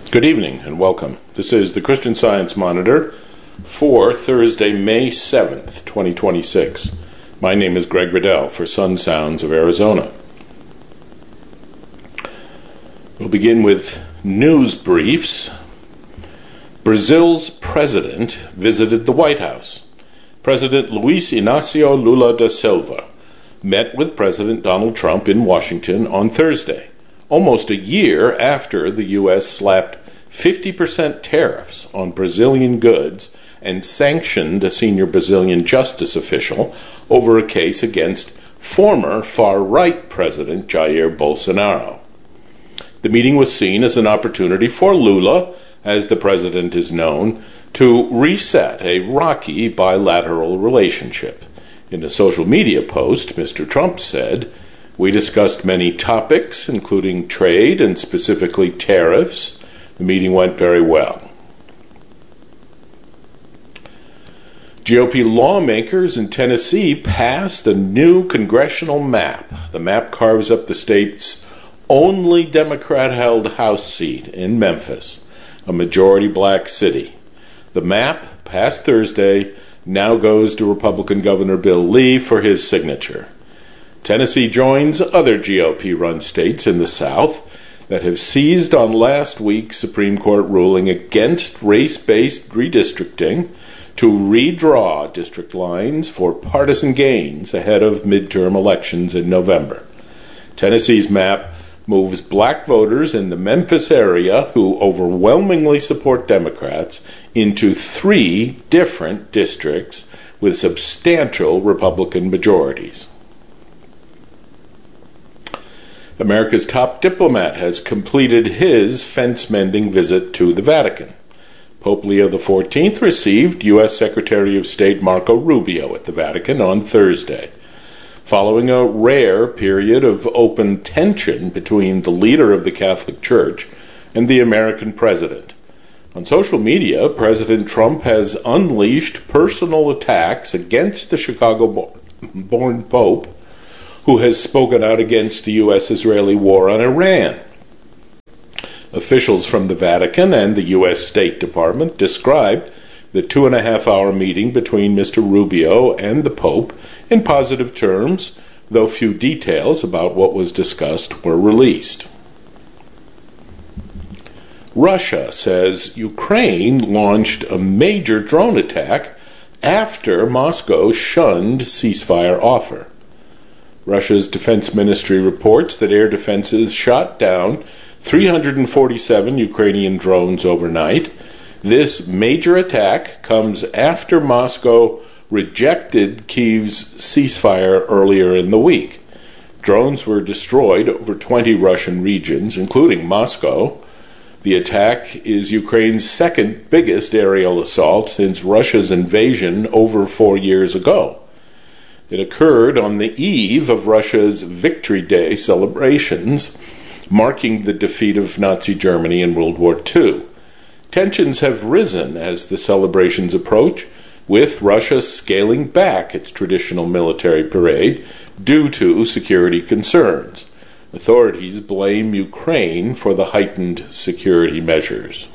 Good evening and welcome. This is the Christian Science Monitor for Thursday, May 7th, 2026. My name is Greg Riddell for Sun Sounds of Arizona. We'll begin with news briefs. Brazil's president visited the White House. President Luiz Inácio Lula da Silva met with President Donald Trump in Washington on Thursday, almost a year after the U.S. slapped 50% tariffs on Brazilian goods and sanctioned a senior Brazilian justice official over a case against former far-right President Jair Bolsonaro. The meeting was seen as an opportunity for Lula, as the president is known, to reset a rocky bilateral relationship. In a social media post, Mr. Trump said, "We discussed many topics, including trade and specifically tariffs. The meeting went very well." GOP lawmakers in Tennessee passed a new congressional map. The map carves up the state's only Democrat-held House seat in Memphis, a majority black city. The map, passed Thursday, now goes to Republican Governor Bill Lee for his signature. Tennessee joins other GOP-run states in the South that have seized on last week's Supreme Court ruling against race-based redistricting to redraw district lines for partisan gains ahead of midterm elections in November. Tennessee's map moves black voters in the Memphis area, who overwhelmingly support Democrats, into 3 different districts with substantial Republican majorities. America's top diplomat has completed his fence-mending visit to the Vatican. Pope Leo XIV received U.S. Secretary of State Marco Rubio at the Vatican on Thursday, following a rare period of open tension between the leader of the Catholic Church and the American president. On social media, President Trump has unleashed personal attacks against the Chicago-born Pope, who has spoken out against the U.S.-Israeli war on Iran. Officials from the Vatican and the U.S. State Department described the 2.5-hour meeting between Mr. Rubio and the Pope in positive terms, though few details about what was discussed were released. Russia says Ukraine launched a major drone attack after Moscow shunned ceasefire offer. Russia's defense ministry reports that air defenses shot down 347 Ukrainian drones overnight. This major attack comes after Moscow rejected Kyiv's ceasefire earlier in the week. Drones were destroyed over 20 Russian regions, including Moscow. The attack is Ukraine's second biggest aerial assault since Russia's invasion over 4 years ago. It occurred on the eve of Russia's Victory Day celebrations, marking the defeat of Nazi Germany in World War II. Tensions have risen as the celebrations approach, with Russia scaling back its traditional military parade due to security concerns. Authorities blame Ukraine for the heightened security measures.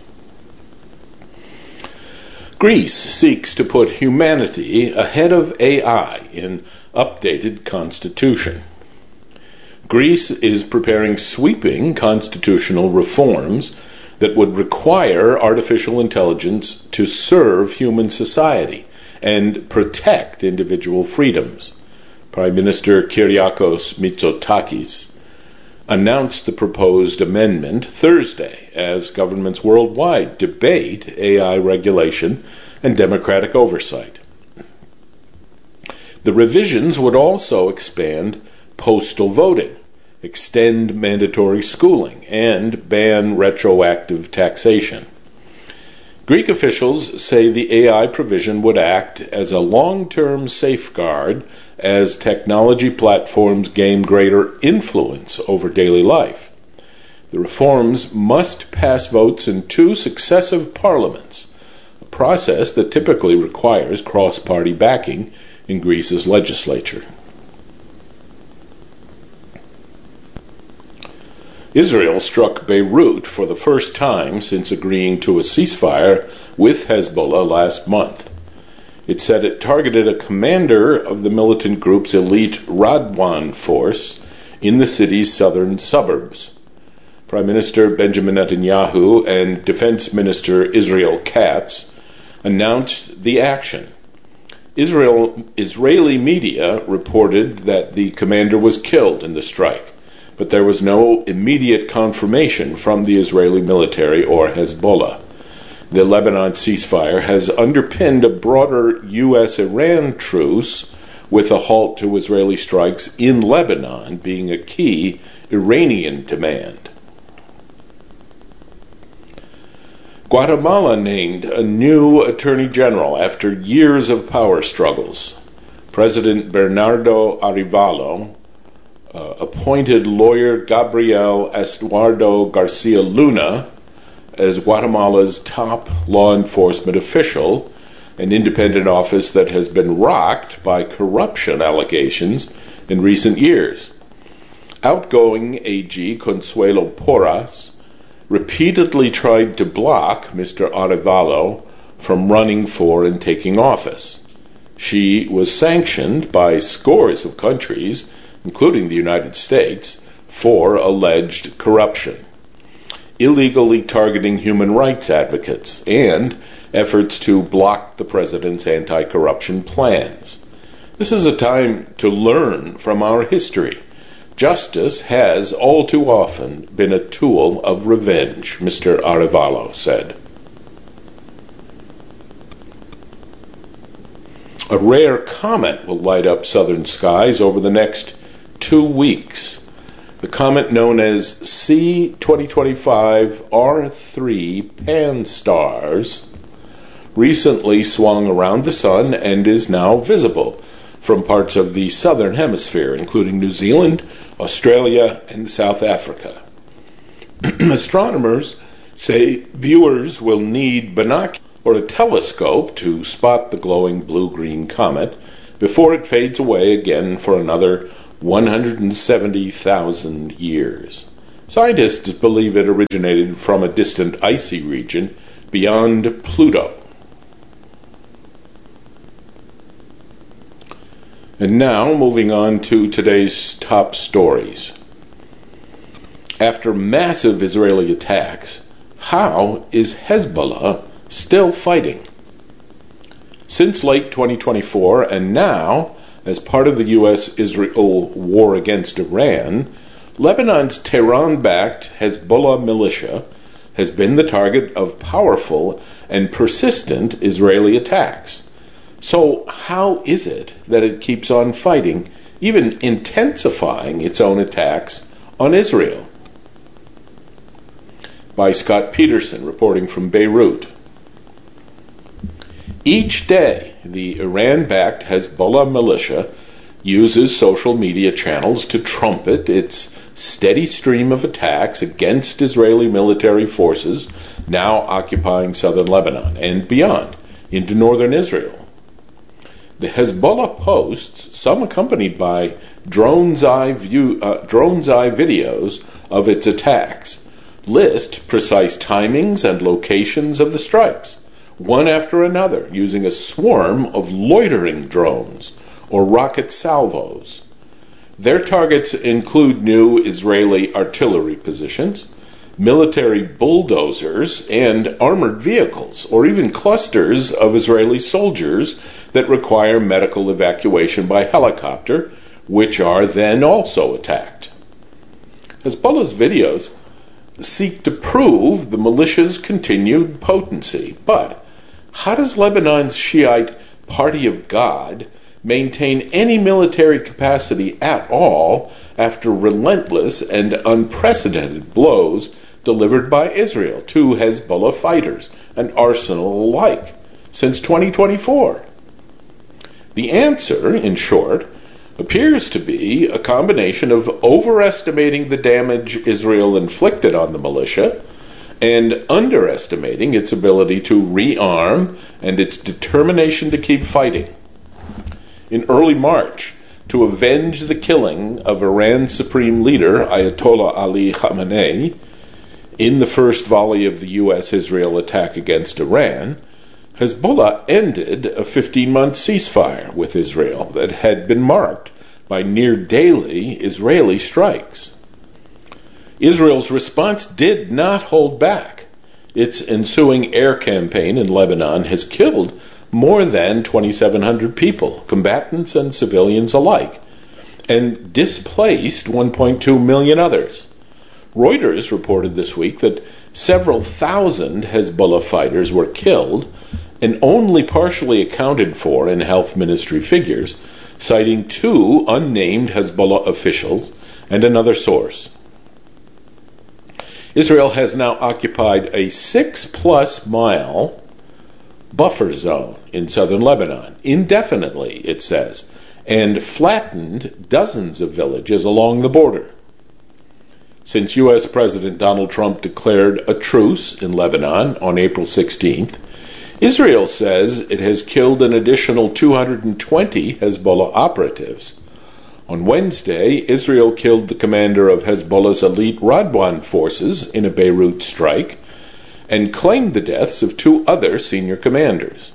Greece seeks to put humanity ahead of AI in updated constitution. Greece is preparing sweeping constitutional reforms that would require artificial intelligence to serve human society and protect individual freedoms. Prime Minister Kyriakos Mitsotakis announced the proposed amendment Thursday as governments worldwide debate AI regulation and democratic oversight. The revisions would also expand postal voting, extend mandatory schooling, and ban retroactive taxation. Greek officials say the AI provision would act as a long-term safeguard as technology platforms gain greater influence over daily life. The reforms must pass votes in 2 successive parliaments, a process that typically requires cross-party backing in Greece's legislature. Israel struck Beirut for the first time since agreeing to a ceasefire with Hezbollah last month. It said it targeted a commander of the militant group's elite Radwan force in the city's southern suburbs. Prime Minister Benjamin Netanyahu and Defense Minister Israel Katz announced the action. Israeli media reported that the commander was killed in the strike, but there was no immediate confirmation from the Israeli military or Hezbollah. The Lebanon ceasefire has underpinned a broader U.S.-Iran truce, with a halt to Israeli strikes in Lebanon being a key Iranian demand. Guatemala named a new attorney general after years of power struggles. President Bernardo Arevalo appointed lawyer Gabriel Estuardo Garcia Luna as Guatemala's top law enforcement official, an independent office that has been rocked by corruption allegations in recent years. Outgoing AG Consuelo Porras repeatedly tried to block Mr. Arevalo from running for and taking office. She was sanctioned by scores of countries, including the United States, for alleged corruption, illegally targeting human rights advocates, and efforts to block the president's anti-corruption plans. This is a time to learn from our history. Justice has all too often been a tool of revenge, Mr. Arevalo said. A rare comet will light up southern skies over the next 2 weeks. The comet known as C-2025 R3 Pan-STARRS recently swung around the sun and is now visible from parts of the southern hemisphere, including New Zealand, Australia, and South Africa. Astronomers say viewers will need binoculars or a telescope to spot the glowing blue-green comet before it fades away again for another 170,000 years. Scientists believe it originated from a distant icy region beyond Pluto. And now, moving on to today's top stories. After massive Israeli attacks, how is Hezbollah still fighting? Since late 2024, and now, as part of the U.S.-Israel war against Iran, Lebanon's Tehran-backed Hezbollah militia has been the target of powerful and persistent Israeli attacks. So how is it that it keeps on fighting, even intensifying its own attacks on Israel? By Scott Peterson, reporting from Beirut. Each day, the Iran-backed Hezbollah militia uses social media channels to trumpet its steady stream of attacks against Israeli military forces now occupying southern Lebanon and beyond into northern Israel. The Hezbollah posts, some accompanied by drone's eye videos of its attacks, list precise timings and locations of the strikes, one after another, using a swarm of loitering drones or rocket salvos. Their targets include new Israeli artillery positions, military bulldozers, and armored vehicles, or even clusters of Israeli soldiers that require medical evacuation by helicopter, which are then also attacked. Hezbollah's videos seek to prove the militia's continued potency, but how does Lebanon's Shiite Party of God maintain any military capacity at all after relentless and unprecedented blows delivered by Israel to Hezbollah fighters, an arsenal alike, since 2024? The answer, in short, appears to be a combination of overestimating the damage Israel inflicted on the militia and underestimating its ability to rearm and its determination to keep fighting. In early March, to avenge the killing of Iran's supreme leader, Ayatollah Ali Khamenei, in the first volley of the U.S.-Israel attack against Iran, Hezbollah ended a 15-month ceasefire with Israel that had been marked by near-daily Israeli strikes. Israel's response did not hold back. Its ensuing air campaign in Lebanon has killed more than 2,700 people, combatants and civilians alike, and displaced 1.2 million others. Reuters reported this week that several thousand Hezbollah fighters were killed and only partially accounted for in health ministry figures, citing 2 unnamed Hezbollah officials and another source. Israel has now occupied a 6+ mile buffer zone in southern Lebanon, indefinitely, it says, and flattened dozens of villages along the border. Since U.S. President Donald Trump declared a truce in Lebanon on April 16th, Israel says it has killed an additional 220 Hezbollah operatives. On Wednesday, Israel killed the commander of Hezbollah's elite Radwan forces in a Beirut strike and claimed the deaths of 2 other senior commanders.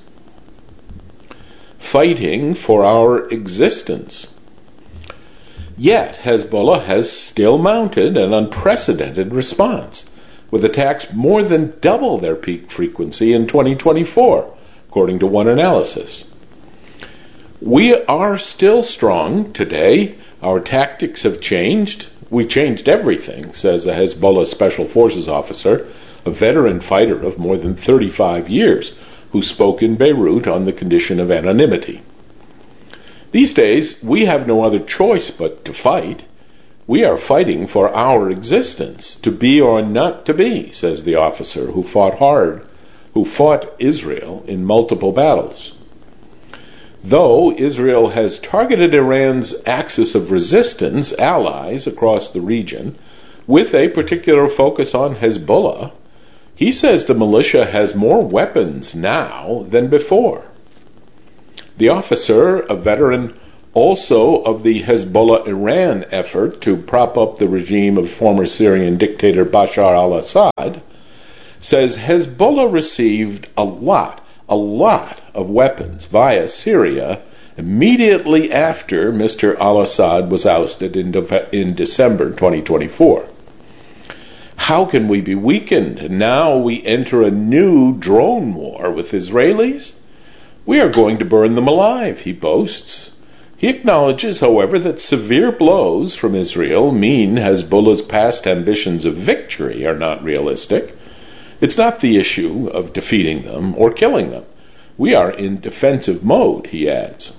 Fighting for our existence. Yet, Hezbollah has still mounted an unprecedented response, with attacks more than double their peak frequency in 2024, according to one analysis. We are still strong today. Our tactics have changed. We changed everything, says a Hezbollah Special Forces officer, a veteran fighter of more than 35 years, who spoke in Beirut on the condition of anonymity. These days, we have no other choice but to fight. We are fighting for our existence, to be or not to be, says the officer who fought Israel in multiple battles. Though Israel has targeted Iran's axis of resistance allies across the region, with a particular focus on Hezbollah, he says the militia has more weapons now than before. The officer, a veteran also of the Hezbollah-Iran effort to prop up the regime of former Syrian dictator Bashar al-Assad, says Hezbollah received a lot of weapons via Syria immediately after Mr. al-Assad was ousted in December 2024. How can we be weakened? And now we enter a new drone war with Israelis? We are going to burn them alive, he boasts. He acknowledges, however, that severe blows from Israel mean Hezbollah's past ambitions of victory are not realistic. It's not the issue of defeating them or killing them. We are in defensive mode, he adds.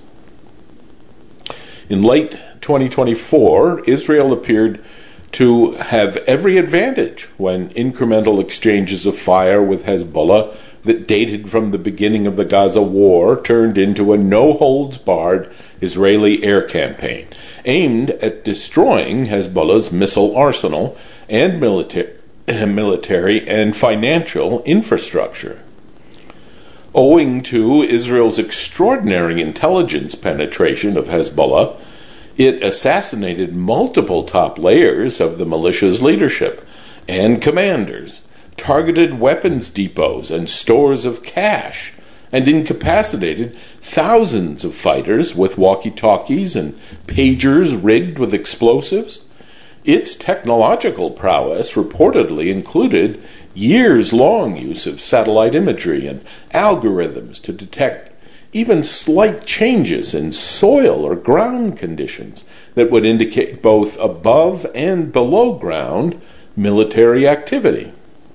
In late 2024, Israel appeared to have every advantage when incremental exchanges of fire with Hezbollah that dated from the beginning of the Gaza war turned into a no-holds-barred Israeli air campaign aimed at destroying Hezbollah's missile arsenal and military and financial infrastructure. Owing to Israel's extraordinary intelligence penetration of Hezbollah, it assassinated multiple top layers of the militia's leadership and commanders, targeted weapons depots and stores of cash, and incapacitated thousands of fighters with walkie-talkies and pagers rigged with explosives. Its technological prowess reportedly included years-long use of satellite imagery and algorithms to detect even slight changes in soil or ground conditions that would indicate both above and below ground military activity.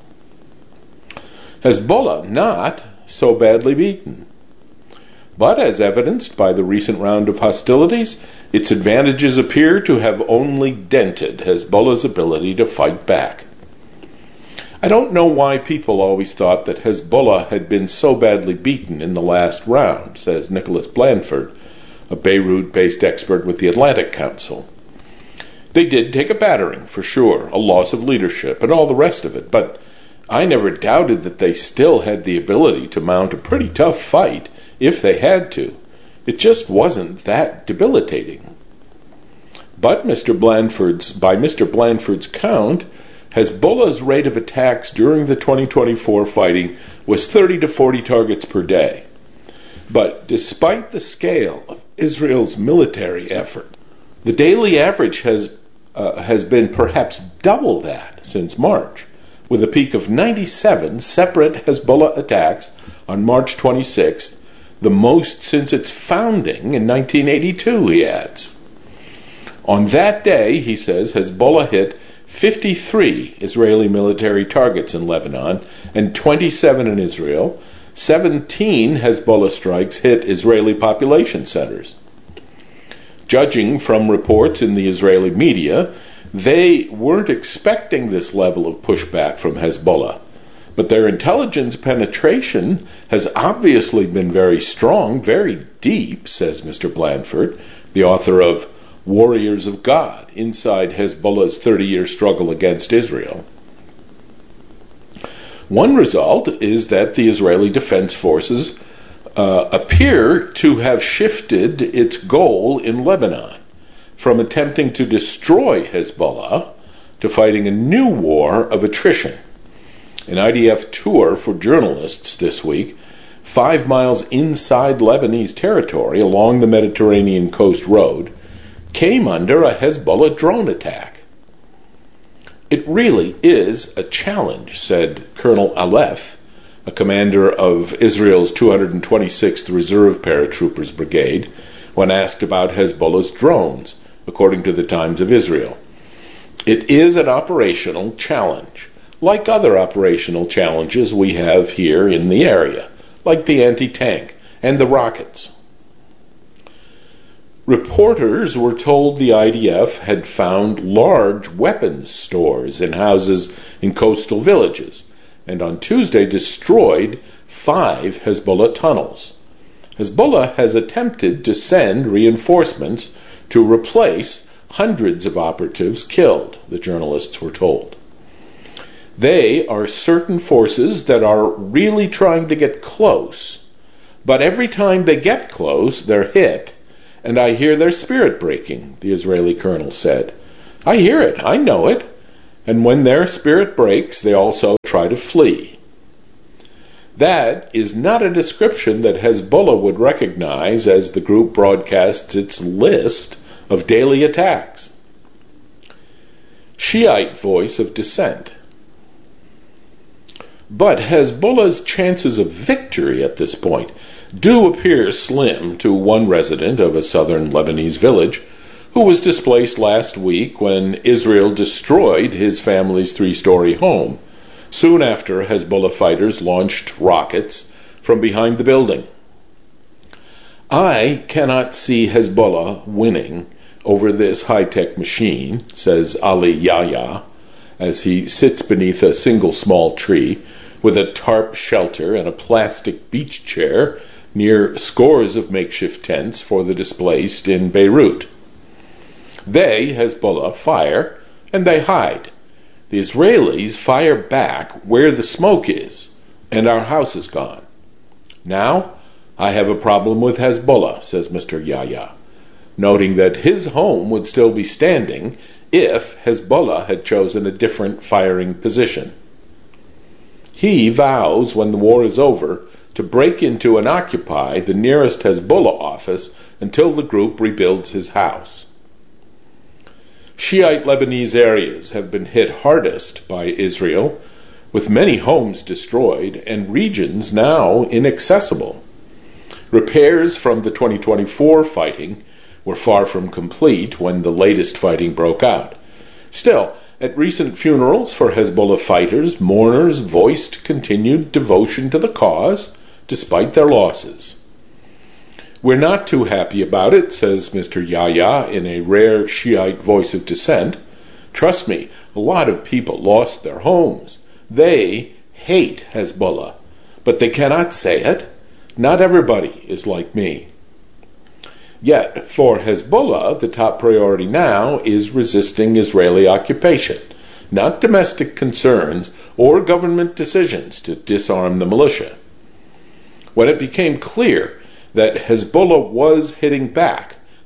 Hezbollah not so badly beaten. But as evidenced by the recent round of hostilities, its advantages appear to have only dented Hezbollah's ability to fight back. I don't know why people always thought that Hezbollah had been so badly beaten in the last round, says Nicholas Blanford, a Beirut-based expert with the Atlantic Council. They did take a battering, for sure, a loss of leadership and all the rest of it, but I never doubted that they still had the ability to mount a pretty tough fight if they had to. It just wasn't that debilitating. But by Mr. Blandford's count, Hezbollah's rate of attacks during the 2024 fighting was 30 to 40 targets per day. But despite the scale of Israel's military effort, the daily average has been perhaps double that since March, with a peak of 97 separate Hezbollah attacks on March 26th, the most since its founding in 1982, he adds. On that day, he says, Hezbollah hit 53 Israeli military targets in Lebanon and 27 in Israel. 17 Hezbollah strikes hit Israeli population centers. Judging from reports in the Israeli media, they weren't expecting this level of pushback from Hezbollah. But their intelligence penetration has obviously been very strong, very deep, says Mr. Blandford, the author of Warriors of God, Inside Hezbollah's 30-Year Struggle Against Israel. One result is that the Israeli Defense Forces appear to have shifted its goal in Lebanon from attempting to destroy Hezbollah to fighting a new war of attrition. An IDF tour for journalists this week, 5 miles inside Lebanese territory along the Mediterranean Coast Road, came under a Hezbollah drone attack. It really is a challenge, said Colonel Aleph, a commander of Israel's 226th Reserve Paratroopers Brigade, when asked about Hezbollah's drones, according to the Times of Israel. It is an operational challenge, like other operational challenges we have here in the area, like the anti-tank and the rockets. Reporters were told the IDF had found large weapons stores in houses in coastal villages, and on Tuesday destroyed 5 Hezbollah tunnels. Hezbollah has attempted to send reinforcements to replace hundreds of operatives killed, the journalists were told. They are certain forces that are really trying to get close, but every time they get close, they're hit, and I hear their spirit breaking, the Israeli colonel said. I hear it, I know it, and when their spirit breaks, they also try to flee. That is not a description that Hezbollah would recognize as the group broadcasts its list of daily attacks. Shiite voice of dissent. But Hezbollah's chances of victory at this point do appear slim to one resident of a southern Lebanese village who was displaced last week when Israel destroyed his family's 3-story home, soon after Hezbollah fighters launched rockets from behind the building. I cannot see Hezbollah winning over this high-tech machine, says Ali Yahya, as he sits beneath a single small tree with a tarp shelter and a plastic beach chair near scores of makeshift tents for the displaced in Beirut. They, Hezbollah, fire and they hide. The Israelis fire back where the smoke is, and our house is gone. Now, I have a problem with Hezbollah, says Mr. Yahya, noting that his home would still be standing if Hezbollah had chosen a different firing position. He vows when the war is over to break into and occupy the nearest Hezbollah office until the group rebuilds his house. Shiite Lebanese areas have been hit hardest by Israel, with many homes destroyed and regions now inaccessible. Repairs from the 2024 fighting were far from complete when the latest fighting broke out. Still, at recent funerals for Hezbollah fighters, mourners voiced continued devotion to the cause despite their losses. We're not too happy about it, says Mr. Yahya in a rare Shiite voice of dissent. Trust me, a lot of people lost their homes. They hate Hezbollah, but they cannot say it. Not everybody is like me. Yet, for Hezbollah, the top priority now is resisting Israeli occupation, not domestic concerns or government decisions to disarm the militia. When it became clear that Hezbollah was hitting back,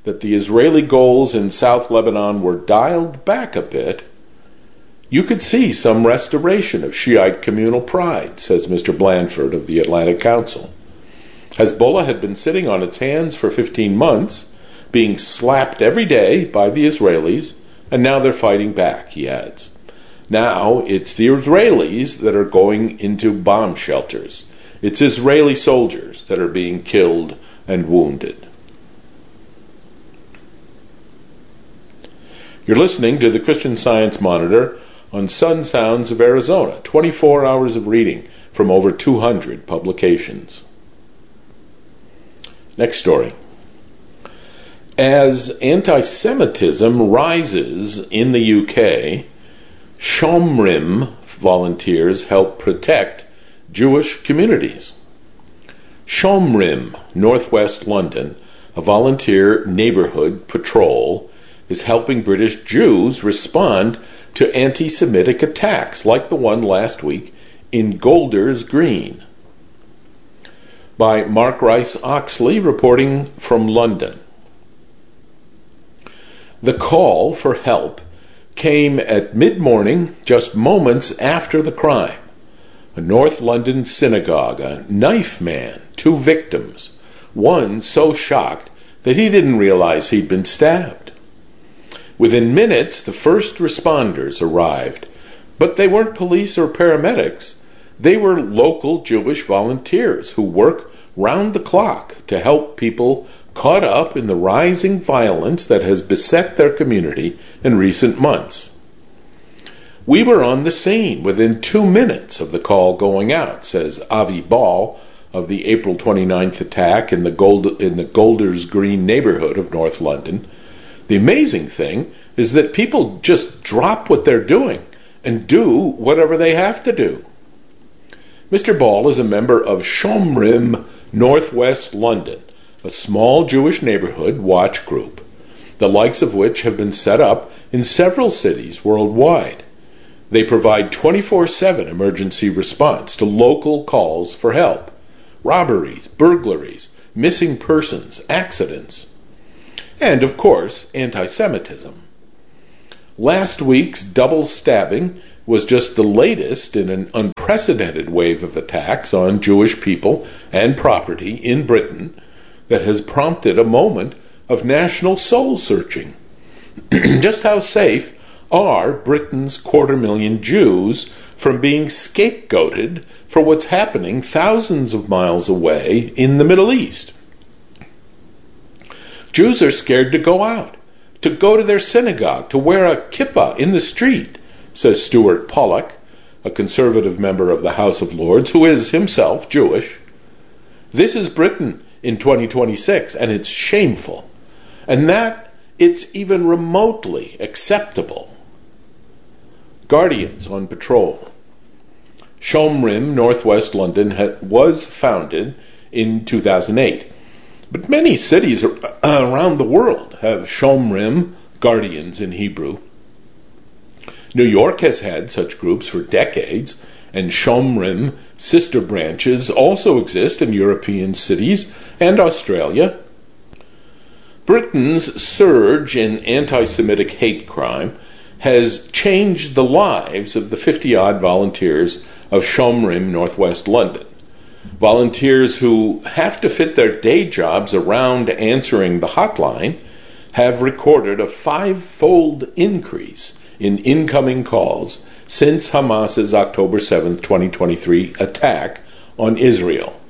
that the Israeli goals in South Lebanon were dialed back a bit, you could see some restoration of Shiite communal pride, says Mr. Blanford of the Atlantic Council. Hezbollah had been sitting on its hands for 15 months, being slapped every day by the Israelis, and now they're fighting back, he adds. Now it's the Israelis that are going into bomb shelters. It's Israeli soldiers that are being killed and wounded. You're listening to the Christian Science Monitor on Sun Sounds of Arizona, 24 hours of reading from over 200 publications. Next story. As anti-Semitism rises in the UK, Shomrim volunteers help protect Jewish communities. Shomrim, northwest London, a volunteer neighborhood patrol, is helping British Jews respond to anti-Semitic attacks like the one last week in Golders Green. By Mark Rice Oxley, reporting from London. The call for help came at mid-morning, just moments after the crime. A North London synagogue, a knife man, 2 victims, one so shocked that he didn't realize he'd been stabbed. Within minutes, the first responders arrived, but they weren't police or paramedics. They were local Jewish volunteers who work round the clock to help people caught up in the rising violence that has beset their community in recent months. We were on the scene within 2 minutes of the call going out, says Avi Ball of the April 29th attack in the Golders Green neighborhood of North London. The amazing thing is that people just drop what they're doing and do whatever they have to do. Mr. Ball is a member of Shomrim, Northwest London, a small Jewish neighborhood watch group, the likes of which have been set up in several cities worldwide. They provide 24/7 emergency response to local calls for help, robberies, burglaries, missing persons, accidents, and, of course, anti-Semitism. Last week's double stabbing was just the latest in an unprecedented wave of attacks on Jewish people and property in Britain that has prompted a moment of national soul-searching. Just how safe are Britain's 250,000 Jews from being scapegoated for what's happening thousands of miles away in the Middle East? Jews are scared to go out, to go to their synagogue, to wear a kippah in the street, says Stuart Pollock, a conservative member of the House of Lords who is himself Jewish. This is Britain in 2026, and it's shameful, and that it's even remotely acceptable. Guardians on patrol. Shomrim, Northwest London, was founded in 2008. But many cities around the world have Shomrim, guardians in Hebrew. New York has had such groups for decades, and Shomrim sister branches also exist in European cities and Australia. Britain's surge in anti-Semitic hate crime has changed the lives of the 50-odd volunteers of Shomrim, Northwest London. Volunteers who have to fit their day jobs around answering the hotline have recorded a 5-fold increase in incoming calls since Hamas's October 7, 2023 attack on Israel.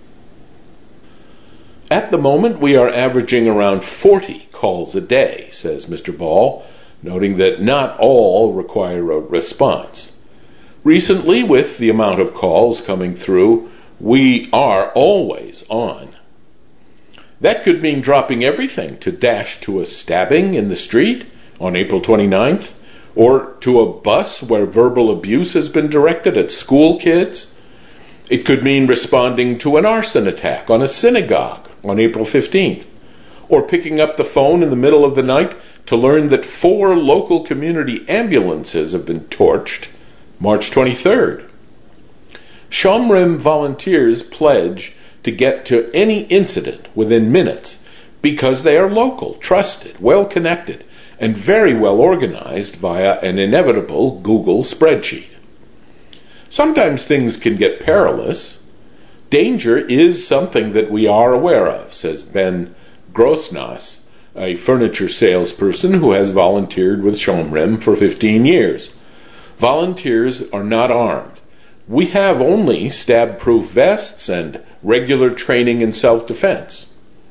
At the moment, we are averaging around 40 calls a day, says Mr. Ball, noting that not all require a response. Recently, with the amount of calls coming through, we are always on. That could mean dropping everything to dash to a stabbing in the street on April 29th, or to a bus where verbal abuse has been directed at school kids. It could mean responding to an arson attack on a synagogue on April 15th, or picking up the phone in the middle of the night to learn that 4 local community ambulances have been torched March 23rd. Shomrim volunteers pledge to get to any incident within minutes, because they are local, trusted, well-connected, and very well organized via an inevitable Google spreadsheet. Sometimes things can get perilous. Danger is something that we are aware of, says Ben Grosnas, a furniture salesperson who has volunteered with Shomrim for 15 years. Volunteers are not armed. We have only stab-proof vests and regular training in self-defense.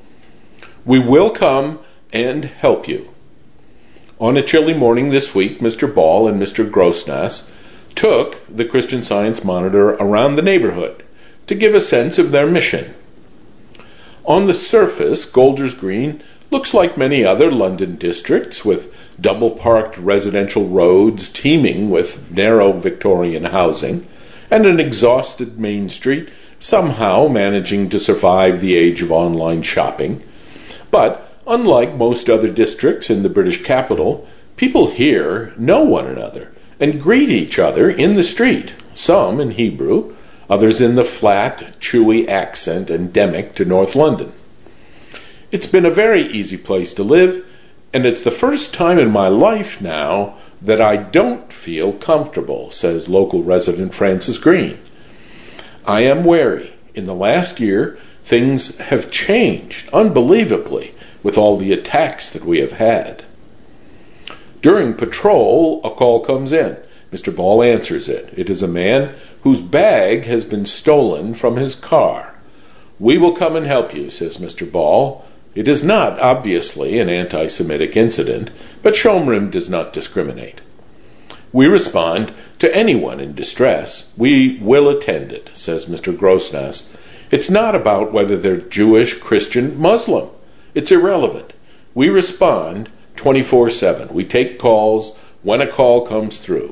We will come and help you. On a chilly morning this week, Mr. Ball and Mr. Grosnas took the Christian Science Monitor around the neighborhood to give a sense of their mission. On the surface, Golders Green looks like many other London districts, with double-parked residential roads teeming with narrow Victorian housing, and an exhausted Main Street somehow managing to survive the age of online shopping. But unlike most other districts in the British capital, people here know one another and greet each other in the street, some in Hebrew, others in the flat, chewy accent endemic to North London. It's been a very easy place to live, and it's the first time in my life now that I don't feel comfortable, says local resident Francis Green. I am wary. In the last year, things have changed unbelievably with all the attacks that we have had. During patrol, a call comes in. Mr. Ball answers it. It is a man whose bag has been stolen from his car. We will come and help you, says Mr. Ball. It is not, obviously, an anti-Semitic incident, but Shomrim does not discriminate. We respond to anyone in distress. We will attend it, says Mr. Grosnas. It's not about whether they're Jewish, Christian, Muslim. It's irrelevant. We respond 24/7. We take calls when a call comes through.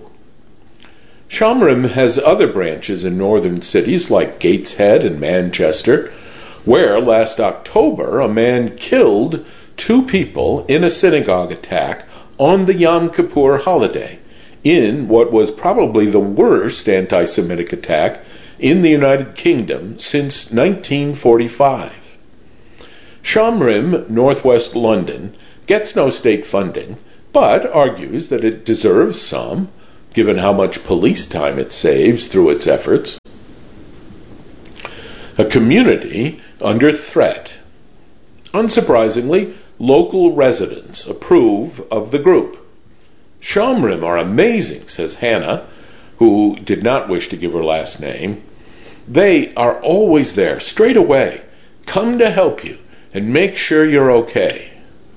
Shomrim has other branches in northern cities like Gateshead and Manchester, where last October a man killed 2 people in a synagogue attack on the Yom Kippur holiday, in what was probably the worst anti-Semitic attack in the United Kingdom since 1945. Shomrim, northwest London, gets no state funding, but argues that it deserves some, given how much police time it saves through its efforts. A community under threat. Unsurprisingly, local residents approve of the group. Shomrim are amazing, says Hannah, who did not wish to give her last name. They are always there, straight away, come to help you and make sure you're okay.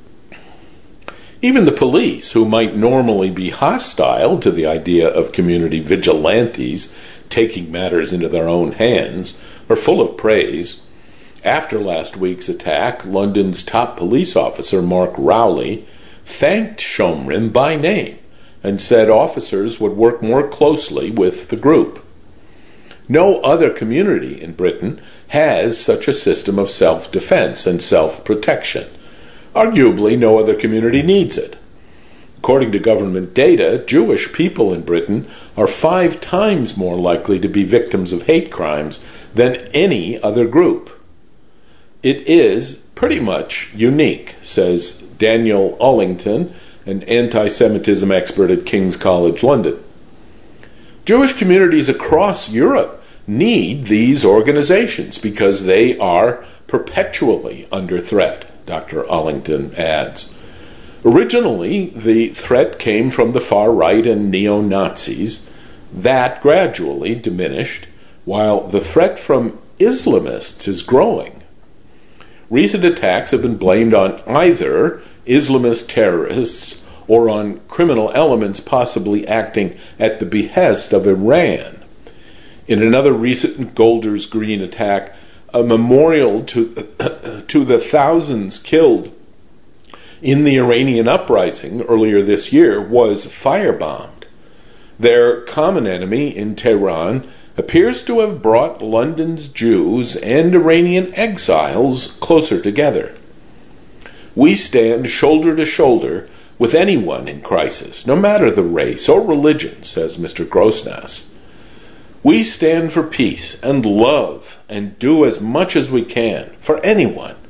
Even the police, who might normally be hostile to the idea of community vigilantes taking matters into their own hands, are full of praise. After last week's attack, London's top police officer, Mark Rowley, thanked Shomrim by name and said officers would work more closely with the group. No other community in Britain has such a system of self-defense and self-protection. Arguably, no other community needs it. According to government data, Jewish people in Britain are 5 times more likely to be victims of hate crimes than any other group. It is pretty much unique, says Daniel Allington, an anti-Semitism expert at King's College London. Jewish communities across Europe need these organizations because they are perpetually under threat, Dr. Allington adds. Originally, the threat came from the far right and neo-Nazis. That gradually diminished, while the threat from Islamists is growing. Recent attacks have been blamed on either Islamist terrorists or on criminal elements possibly acting at the behest of Iran. In another recent Golders Green attack, a memorial to the thousands killed in the Iranian uprising earlier this year was firebombed. Their common enemy in Tehran appears to have brought London's Jews and Iranian exiles closer together. We stand shoulder to shoulder with anyone in crisis, no matter the race or religion, says Mr. Grosnas. We stand for peace and love and do as much as we can for anyone,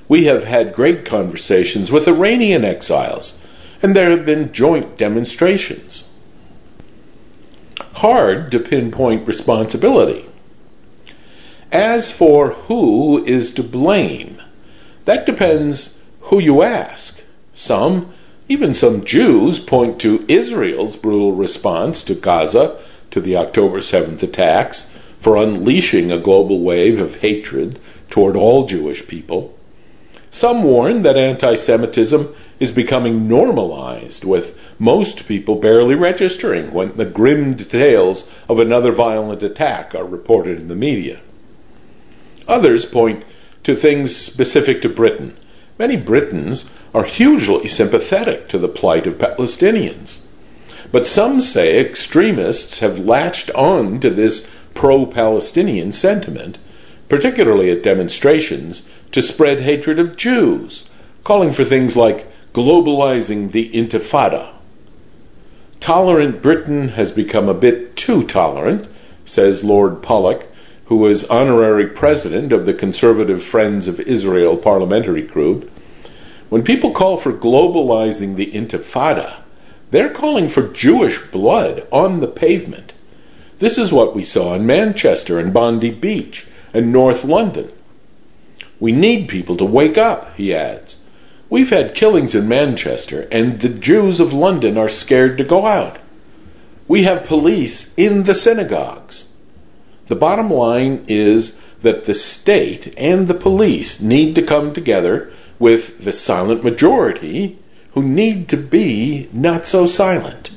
We have had great conversations with Iranian exiles, and there have been joint demonstrations. Hard to pinpoint responsibility. As for who is to blame, that depends who you ask. Some, even some Jews, point to Israel's brutal response to Gaza, to the October 7th attacks, for unleashing a global wave of hatred toward all Jewish people. Some warn that anti-Semitism is becoming normalized, with most people barely registering when the grim details of another violent attack are reported in the media. Others point to things specific to Britain. Many Britons are hugely sympathetic to the plight of Palestinians. But some say extremists have latched on to this pro-Palestinian sentiment, particularly at demonstrations, to spread hatred of Jews, calling for things like globalizing the Intifada. Tolerant Britain has become a bit too tolerant, says Lord Pollock, who is honorary president of the Conservative Friends of Israel parliamentary group. When people call for globalizing the Intifada, they're calling for Jewish blood on the pavement. This is what we saw in Manchester and Bondi Beach and North London. We need people to wake up, he adds. We've had killings in Manchester, and the Jews of London are scared to go out. We have police in the synagogues. The bottom line is that the state and the police need to come together with the silent majority who need to be not so silent.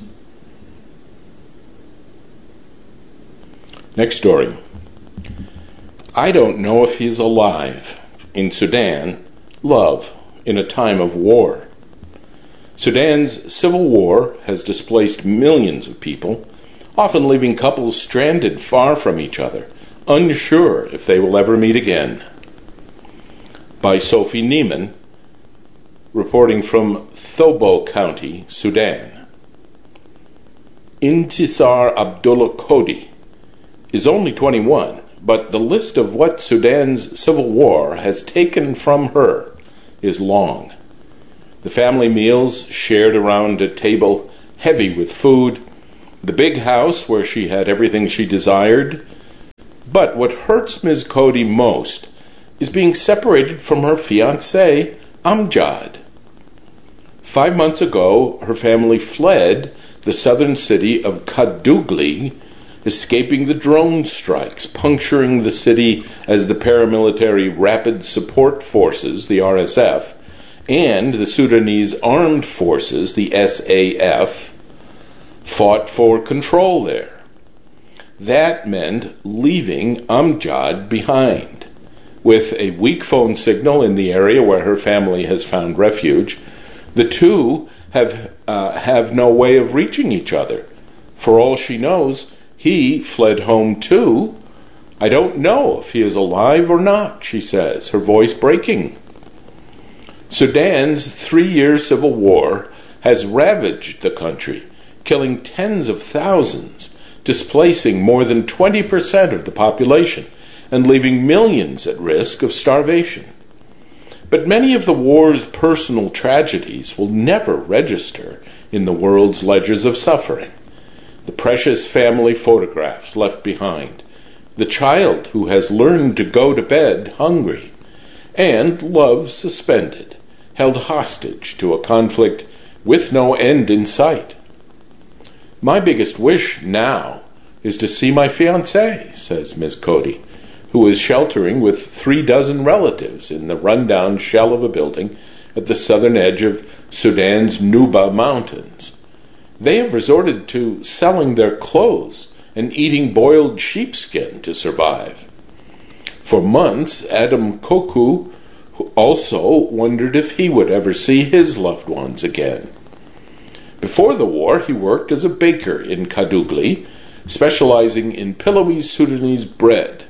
Next story. I don't know if he's alive. In Sudan, love in a time of war. Sudan's civil war has displaced millions of people, often leaving couples stranded far from each other, unsure if they will ever meet again. By Sophie Neiman, reporting from Thobo County, Sudan. Intisar Abdullah Kodi is only 21, but the list of what Sudan's civil war has taken from her is long. The family meals shared around a table heavy with food, the big house where she had everything she desired. But what hurts Ms. Kodi most is being separated from her fiancé, Amjad. 5 months ago, her family fled the southern city of Kadugli, escaping the drone strikes, puncturing the city as the paramilitary Rapid Support Forces, the RSF, and the Sudanese Armed Forces, the SAF, fought for control there. That meant leaving Amjad behind. With a weak phone signal in the area where her family has found refuge, the two have no way of reaching each other. For all she knows, he fled home too. I don't know if he is alive or not, she says, her voice breaking. Sudan's 3-year civil war has ravaged the country, killing tens of thousands, displacing more than 20% of the population, and leaving millions at risk of starvation. But many of the war's personal tragedies will never register in the world's ledgers of suffering. The precious family photographs left behind, the child who has learned to go to bed hungry, and love suspended, held hostage to a conflict with no end in sight. My biggest wish now is to see my fiancé, says Ms. Kodi, who is sheltering with 36 relatives in the rundown shell of a building at the southern edge of Sudan's Nuba Mountains. They have resorted to selling their clothes and eating boiled sheepskin to survive. For months, Adam Koku also wondered if he would ever see his loved ones again. Before the war, he worked as a baker in Kadugli, specializing in pillowy Sudanese bread,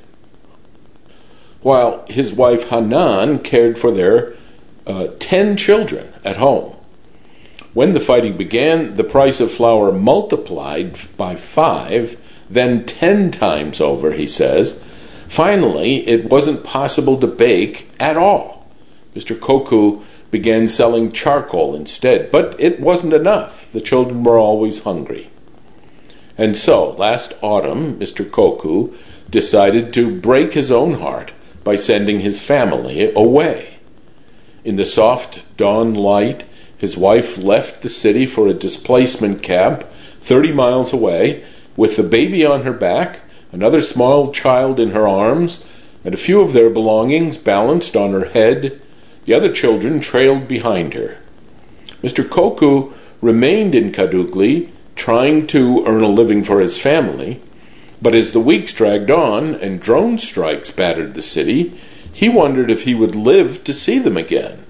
while his wife Hanan cared for their 10 children at home. When the fighting began, the price of flour multiplied by 5, then 10 times over, he says. Finally, it wasn't possible to bake at all. Mr. Koku began selling charcoal instead, but it wasn't enough. The children were always hungry. And so, last autumn, Mr. Koku decided to break his own heart by sending his family away. In the soft dawn light, his wife left the city for a displacement camp 30 miles away with the baby on her back, another small child in her arms, and a few of their belongings balanced on her head. The other children trailed behind her. Mr. Koku remained in Kadugli, trying to earn a living for his family, but as the weeks dragged on and drone strikes battered the city, he wondered if he would live to see them again.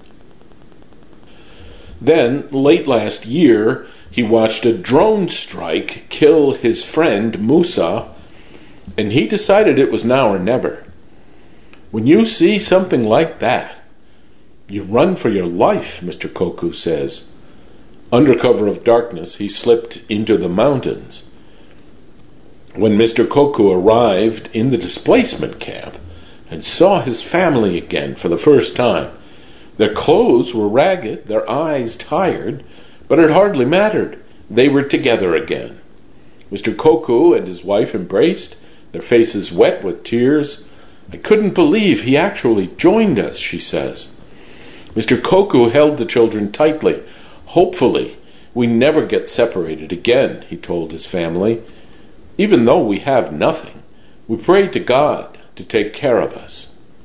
Then, late last year, he watched a drone strike kill his friend Musa, and he decided it was now or never. When you see something like that, you run for your life, Mr. Koku says. Under cover of darkness, he slipped into the mountains. When Mr. Koku arrived in the displacement camp and saw his family again for the first time, their clothes were ragged, their eyes tired, but it hardly mattered. They were together again. Mr. Koku and his wife embraced, their faces wet with tears. I couldn't believe he actually joined us, she says. Mr. Koku held the children tightly. Hopefully, we never get separated again, he told his family. Even though we have nothing, we pray to God to take care of us.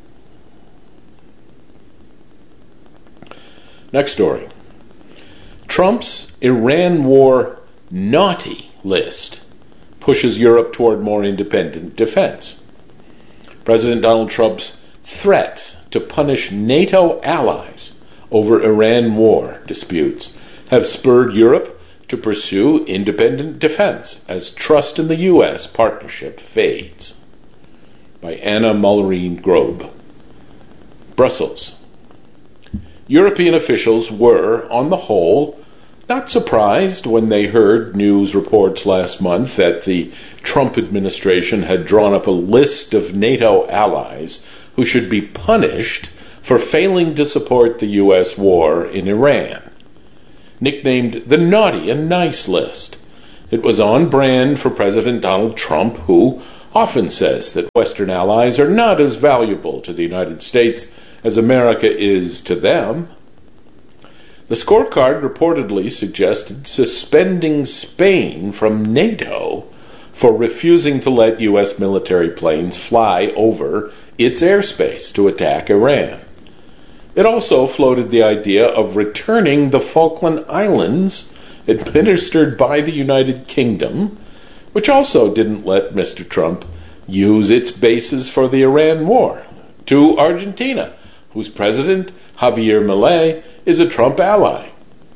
Next story. Trump's Iran war naughty list pushes Europe toward more independent defense. President Donald Trump's threats to punish NATO allies over Iran war disputes have spurred Europe to pursue independent defense as trust in the U.S. partnership fades. By Anna Mullerine-Grobe. Brussels. European officials were, on the whole, not surprised when they heard news reports last month that the Trump administration had drawn up a list of NATO allies who should be punished for failing to support the U.S. war in Iran. Nicknamed the Naughty and Nice list, it was on brand for President Donald Trump, who often says that Western allies are not as valuable to the United States as America is to them. The scorecard reportedly suggested suspending Spain from NATO for refusing to let U.S. military planes fly over its airspace to attack Iran. It also floated the idea of returning the Falkland Islands, administered by the United Kingdom, which also didn't let Mr. Trump use its bases for the Iran war, to Argentina, whose president, Javier Milei, is a Trump ally.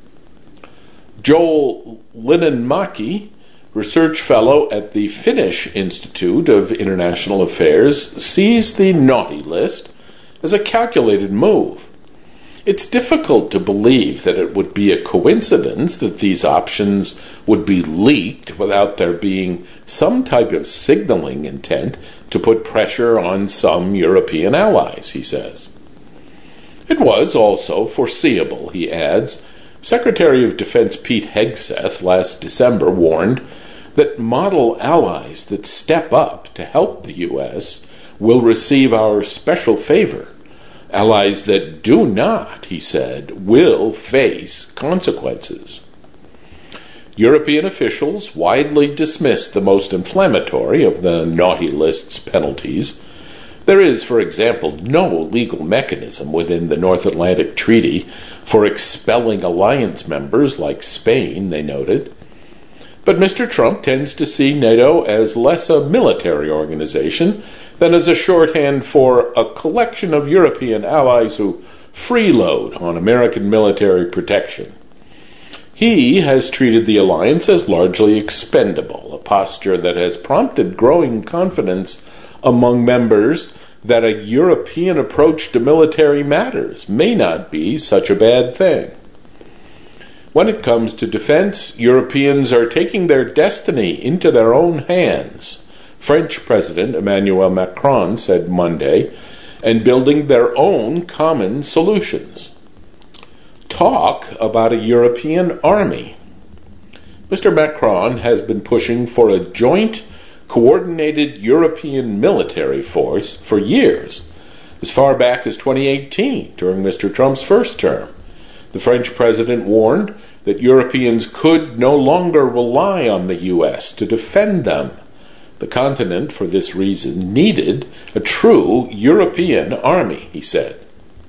Joel Linenmäki, research fellow at the Finnish Institute of International Affairs, sees the naughty list as a calculated move. It's difficult to believe that it would be a coincidence that these options would be leaked without there being some type of signaling intent to put pressure on some European allies, he says. It was also foreseeable, he adds. Secretary of Defense Pete Hegseth last December warned that model allies that step up to help the U.S. will receive our special favor. Allies that do not, he said, will face consequences. European officials widely dismissed the most inflammatory of the naughty list's penalties. There is, for example, no legal mechanism within the North Atlantic Treaty for expelling alliance members like Spain, they noted. But Mr. Trump tends to see NATO as less a military organization than as a shorthand for a collection of European allies who freeload on American military protection. He has treated the alliance as largely expendable, a posture that has prompted growing confidence among members that a European approach to military matters may not be such a bad thing. When it comes to defense, Europeans are taking their destiny into their own hands, French President Emmanuel Macron said Monday, and building their own common solutions. Talk about a European army. Mr. Macron has been pushing for a joint, coordinated European military force for years, as far back as 2018, during Mr. Trump's first term. The French president warned that Europeans could no longer rely on the U.S. to defend them. The continent, for this reason, needed a true European army, he said.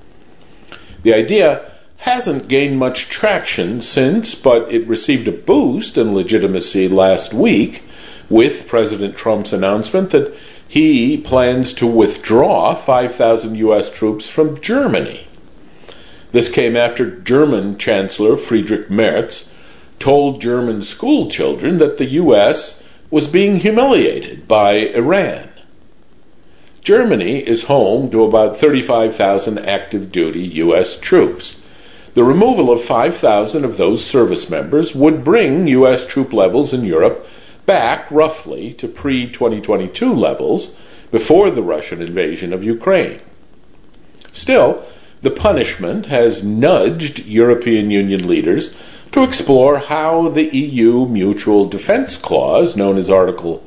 The idea hasn't gained much traction since, but it received a boost in legitimacy last week with President Trump's announcement that he plans to withdraw 5,000 U.S. troops from Germany. This came after German Chancellor Friedrich Merz told German school children that the U.S. was being humiliated by Iran. Germany is home to about 35,000 active duty U.S. troops. The removal of 5,000 of those service members would bring U.S. troop levels in Europe back roughly to pre-2022 levels before the Russian invasion of Ukraine. Still, the punishment has nudged European Union leaders to explore how the EU Mutual Defense Clause, known as Article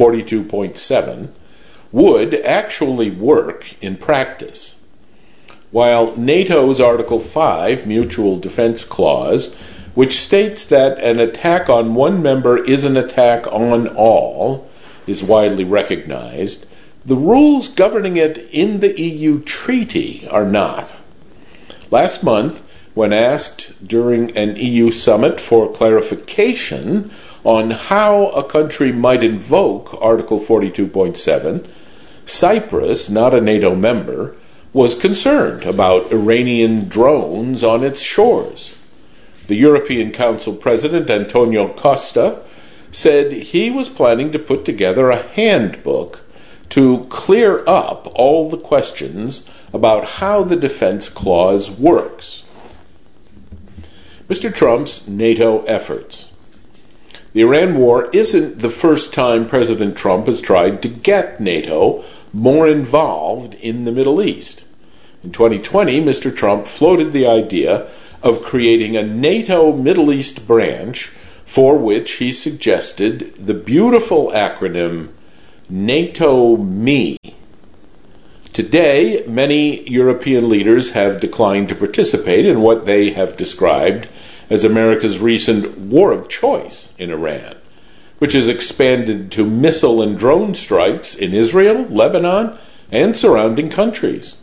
42.7, would actually work in practice. While NATO's Article 5 Mutual Defense Clause, which states that an attack on one member is an attack on all, is widely recognized, the rules governing it in the EU treaty are not. Last month, when asked during an EU summit for clarification on how a country might invoke Article 42.7, Cyprus, not a NATO member, was concerned about Iranian drones on its shores. The European Council President, Antonio Costa, said he was planning to put together a handbook to clear up all the questions about how the defense clause works. Mr. Trump's NATO efforts. The Iran war isn't the first time President Trump has tried to get NATO more involved in the Middle East. In 2020, Mr. Trump floated the idea of creating a NATO Middle East branch, for which he suggested the beautiful acronym NATO-ME. Today, many European leaders have declined to participate in what they have described as America's recent war of choice in Iran, which has expanded to missile and drone strikes in Israel, Lebanon, and surrounding countries.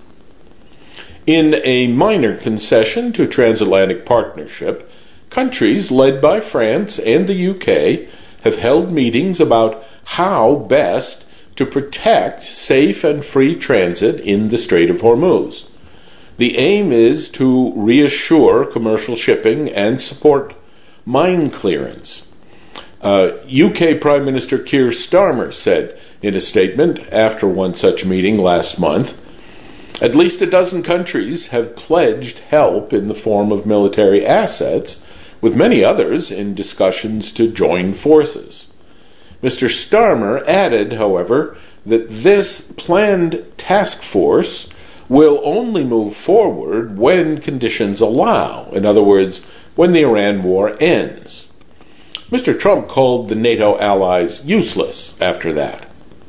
In a minor concession to transatlantic partnership, countries led by France and the UK have held meetings about how best to protect safe and free transit in the Strait of Hormuz. The aim is to reassure commercial shipping and support mine clearance. UK Prime Minister Keir Starmer said in a statement after one such meeting last month, at least a dozen countries have pledged help in the form of military assets, with many others in discussions to join forces. Mr. Starmer added, however, that this planned task force will only move forward when conditions allow, in other words, when the Iran war ends. Mr. Trump called the NATO allies useless after that.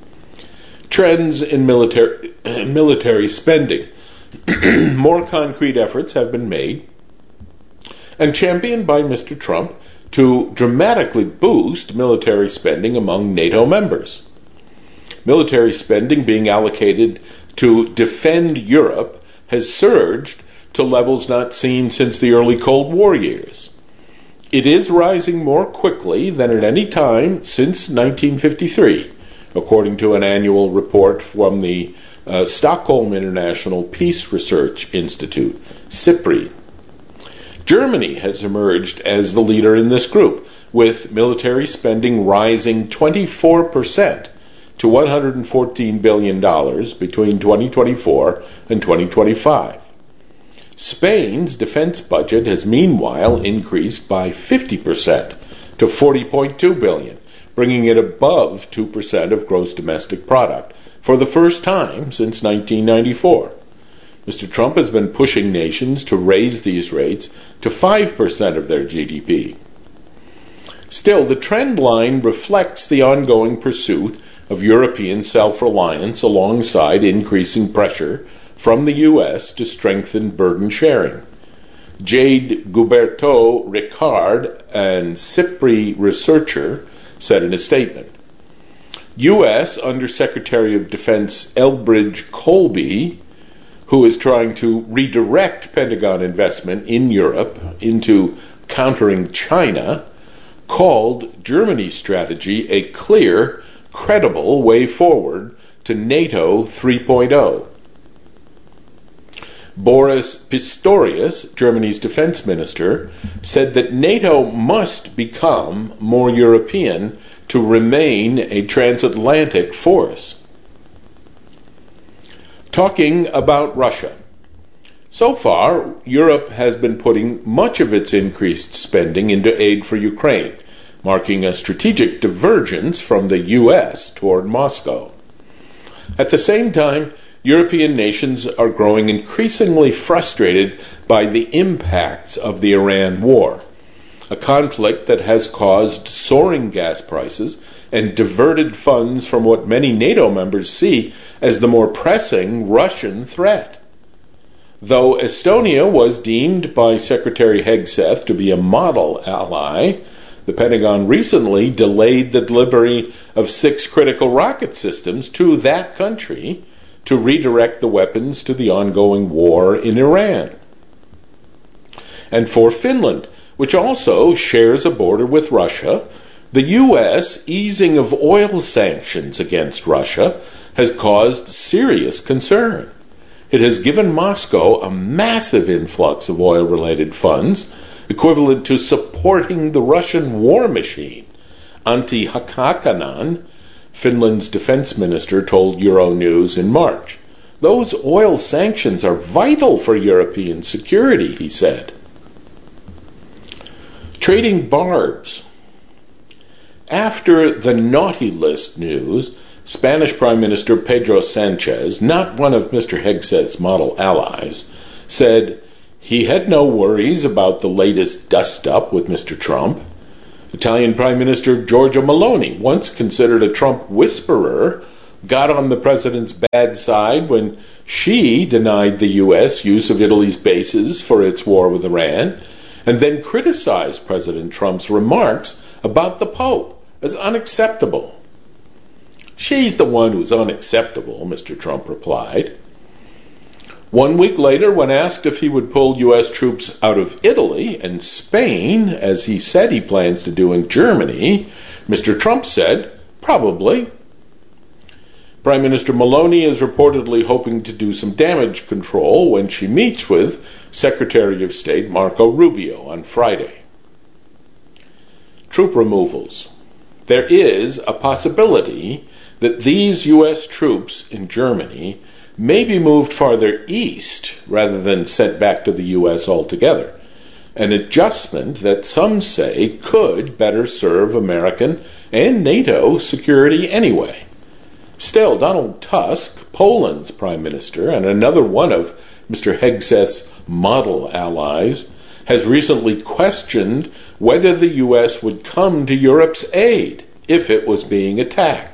Trends in military spending. More concrete efforts have been made and championed by Mr. Trump to dramatically boost military spending among NATO members. Military spending being allocated to defend Europe has surged to levels not seen since the early Cold War years. It is rising more quickly than at any time since 1953, according to an annual report from the Stockholm International Peace Research Institute, SIPRI. Germany has emerged as the leader in this group, with military spending rising 24% to $114 billion between 2024 and 2025. Spain's defense budget has meanwhile increased by 50% to $40.2 billion, bringing it above 2% of gross domestic product, for the first time since 1994. Mr. Trump has been pushing nations to raise these rates to 5% of their GDP. Still, the trend line reflects the ongoing pursuit of European self-reliance alongside increasing pressure from the U.S. to strengthen burden sharing. Jade Guberteau-Ricard, an SIPRI researcher, said in a statement, U.S. Undersecretary of Defense Elbridge Colby, who is trying to redirect Pentagon investment in Europe into countering China, called Germany's strategy a clear, credible way forward to NATO 3.0. Boris Pistorius, Germany's defense minister, said that NATO must become more European to remain a transatlantic force. Talking about Russia. So far, Europe has been putting much of its increased spending into aid for Ukraine, marking a strategic divergence from the U.S. toward Moscow. At the same time, European nations are growing increasingly frustrated by the impacts of the Iran war, a conflict that has caused soaring gas prices and diverted funds from what many NATO members see as the more pressing Russian threat. Though Estonia was deemed by Secretary Hegseth to be a model ally, the Pentagon recently delayed the delivery of 6 critical rocket systems to that country to redirect the weapons to the ongoing war in Iran. And for Finland, which also shares a border with Russia, the U.S. easing of oil sanctions against Russia has caused serious concern. It has given Moscow a massive influx of oil-related funds, equivalent to supporting the Russian war machine. Antti Hakakanen, Finland's defense minister, told Euronews in March. Those oil sanctions are vital for European security, he said. Trading barbs. After the naughty list news, Spanish Prime Minister Pedro Sanchez, not one of Mr. Hegseth's model allies, said he had no worries about the latest dust-up with Mr. Trump. Italian Prime Minister Giorgia Meloni, once considered a Trump whisperer, got on the president's bad side when she denied the U.S. use of Italy's bases for its war with Iran, and then criticized President Trump's remarks about the Pope as unacceptable. She's the one who's unacceptable, Mr. Trump replied. 1 week later, when asked if he would pull U.S. troops out of Italy and Spain, as he said he plans to do in Germany, Mr. Trump said, probably. Prime Minister Meloni is reportedly hoping to do some damage control when she meets with Secretary of State Marco Rubio on Friday. Troop removals. There is a possibility that these U.S. troops in Germany may be moved farther east rather than sent back to the U.S. altogether, an adjustment that some say could better serve American and NATO security anyway. Still, Donald Tusk, Poland's prime minister and another one of Mr. Hegseth's model allies, has recently questioned whether the U.S. would come to Europe's aid if it was being attacked.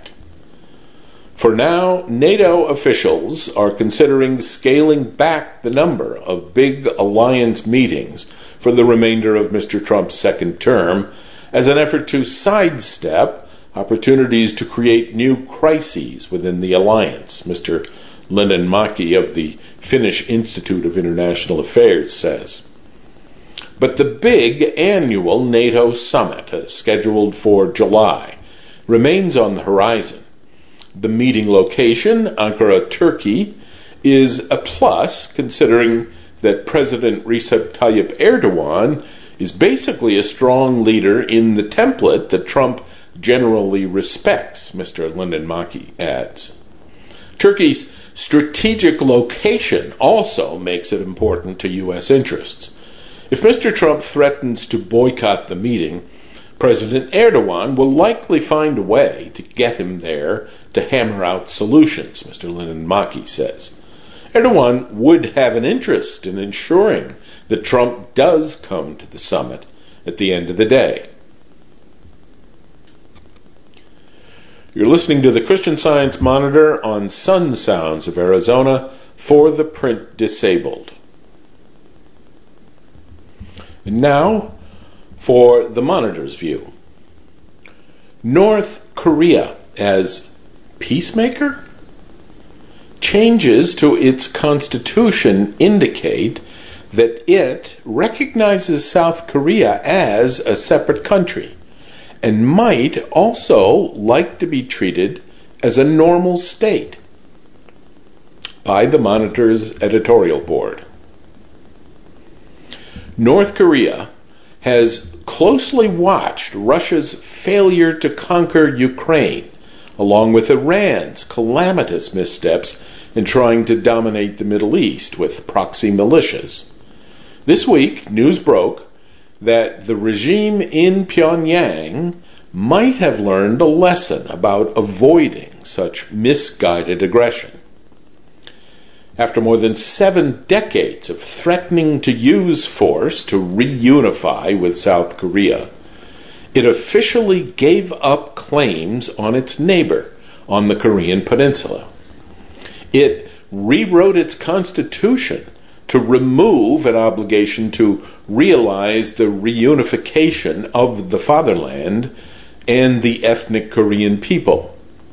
For now, NATO officials are considering scaling back the number of big alliance meetings for the remainder of Mr. Trump's second term as an effort to sidestep opportunities to create new crises within the alliance, Mr. Lennonmäki of the Finnish Institute of International Affairs says. But the big annual NATO summit, scheduled for July, remains on the horizon. The meeting location, Ankara, Turkey, is a plus considering that President Recep Tayyip Erdogan is basically a strong leader in the template that Trump generally respects, Mr. Lennonmäki adds. Turkey's strategic location also makes it important to U.S. interests. If Mr. Trump threatens to boycott the meeting, President Erdogan will likely find a way to get him there to hammer out solutions, Mr. Linnanmaki says. Erdogan would have an interest in ensuring that Trump does come to the summit at the end of the day. You're listening to the Christian Science Monitor on Sun Sounds of Arizona for the print disabled. And now for the Monitor's view. North Korea as peacemaker? Changes to its constitution indicate that it recognizes South Korea as a separate country and might also like to be treated as a normal state by the Monitor's editorial board. North Korea has closely watched Russia's failure to conquer Ukraine, along with Iran's calamitous missteps in trying to dominate the Middle East with proxy militias. This week, news broke that the regime in Pyongyang might have learned a lesson about avoiding such misguided aggression. After more than 7 decades of threatening to use force to reunify with South Korea, it officially gave up claims on its neighbor on the Korean peninsula. It rewrote its constitution to remove an obligation to realize the reunification of the fatherland and the ethnic Korean people.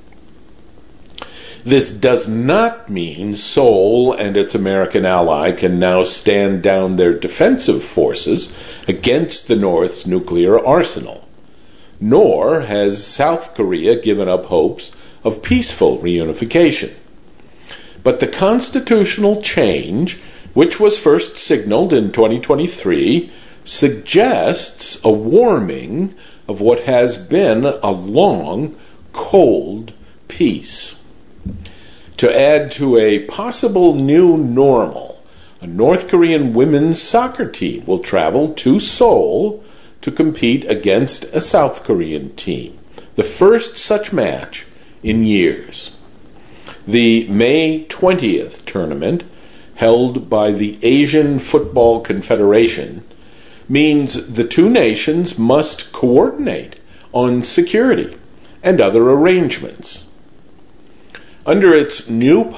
This does not mean Seoul and its American ally can now stand down their defensive forces against the North's nuclear arsenal, nor has South Korea given up hopes of peaceful reunification. But the constitutional change, which was first signaled in 2023, suggests a warming of what has been a long, cold peace. To add to a possible new normal, a North Korean women's soccer team will travel to Seoul to compete against a South Korean team, the first such match in years. The May 20th tournament, held by the Asian Football Confederation, means the two nations must coordinate on security and other arrangements. Under its new